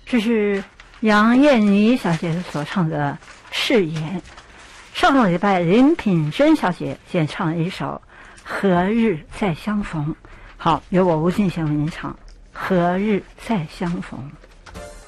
这是杨燕妮小姐所唱的《誓言》。上个礼拜林品珍小姐先唱了一首《何日再相逢》。好，由我吴静贤为您唱《何日再相逢》。